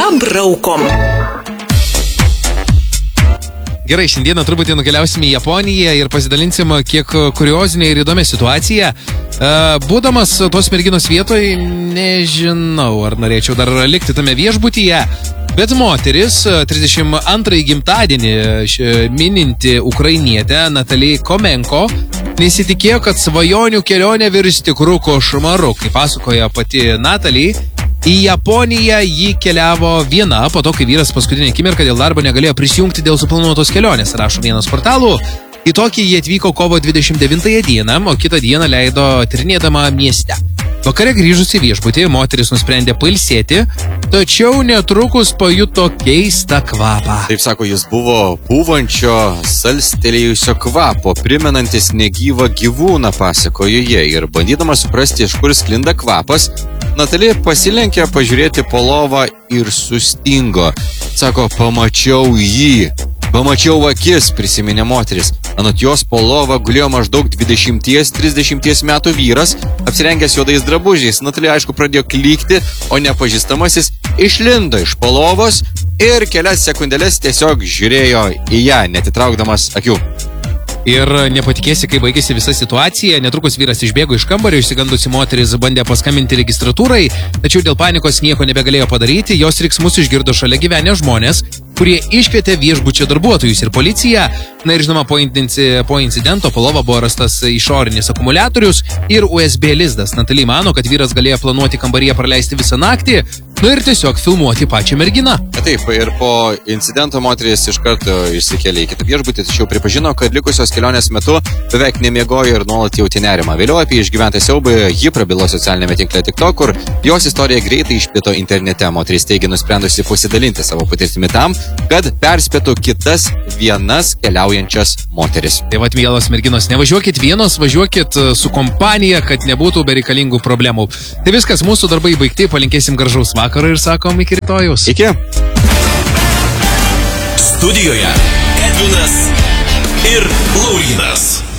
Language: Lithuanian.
pabraukom. Gerai, šiandieną truputį nukeliausime į Japoniją ir pasidalinsim kiek kuriozinė ir įdomi situacija. Būdamas tos merginos vietoj, nežinau, ar norėčiau dar likti tame viešbutyje, bet moteris 32 gimtadienį mininti ukrainietę Natalija Komenko nesitikėjo, kad svajonių kelionė virs tikru košmaru. Kaip pasakoja pati Natalija, į Japoniją ji keliavo viena, po to, kai vyras paskutinę akimirką dėl darbo negalėjo prisijungti dėl suplanuotos kelionės, rašo vienas portalų. Į tokį jie atvyko kovo 29 dieną, o kitą dieną leido tyrinėdama mieste. Vakare grįžusi viešbutį, moteris nusprendė pailsėti, tačiau netrukus pajuto keistą kvapą. Taip sako, jis buvo pūvančio, salstelėjusio kvapo, primenantis negyvą gyvūną, pasakojo jie. Ir bandydama suprasti, iš kur sklinda kvapas, Natalija pasilenkė pažiūrėti po lovą ir sustingo. Sako, pamačiau jį. Pamačiau akis, prisiminė moteris. Anot jos po lovą gulėjo maždaug 20-30 metų vyras, apsirengęs juodais drabužiais. Natalija, aišku, pradėjo klykti, o nepažįstamasis išlindo iš po lovos ir kelias sekundėlės tiesiog žiūrėjo į ją, netitraukdamas akių. Ir nepatikėsi, kai baigėsi visa situacija, netrukus vyras išbėgo iš kambario, išsigandusi moteris bandė paskambinti registratūrai, tačiau dėl panikos nieko nebegalėjo padaryti, jos riksmus išgirdo šalia gyvenę žmonės, kurie iškvietė viešbučio darbuotojus ir policiją. Na ir žinoma, po incidento po lova buvo rastas išorinis akumuliatorius ir USB lizdas. Natalija mano, kad vyras galėjo planuoti kambaryje praleisti visą naktį, ir tiesiog filmuoti pačią merginą. Taip, ir po incidento moteris iš karto išsikėlė į kitą viešbutį, tačiau pripažino, kad likusios kelionės metu beveik nemiegojo ir nuolat jautė nerimą. Vėliau apie išgyventą siaubą ji prabilo socialinėme tinkle TikTok, kur jos istorija greitai išplito internete. Moteris teigė nusprendusi pasidalinti savo patirtimi tam, kad perspėtų kitas vienas keliaujančias moteris. Tai vat, mielos merginos, nevažiuokit vienos, važiuokit su kompanija, kad nebūtų bereikalingų problemų. Tai viskas, mūsų darbai baigti, palinkėsim gražaus vakaro ir sakom iki rytojaus. Iki. Studijoje Edvinas ir Laurynas.